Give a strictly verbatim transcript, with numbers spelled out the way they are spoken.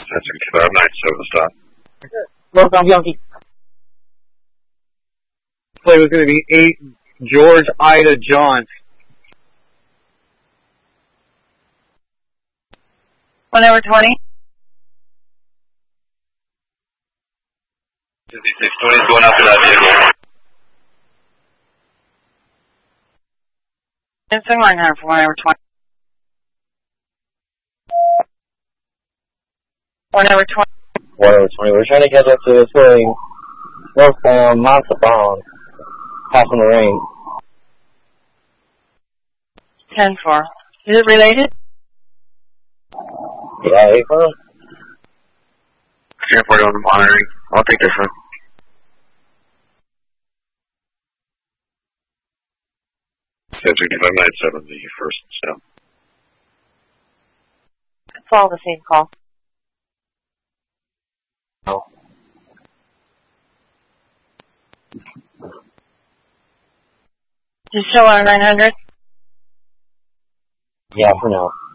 ten sixty-five nine seven stop. Welcome, Yankee. Play was going to be eight George Ida John. One over twenty. fifty-six twenty is going after that vehicle. Instant line hunter for one over twenty. One over twenty. One over twenty. We're trying to catch up to this thing northbound Montalban, passing the rain. Ten four. Is it related? Yeah, eight four. ten forty on the monitoring. I'll take this one. ten sixty-five nine seven, the first step. It's all the same call. No. Just show on nine hundred? Yeah, for now.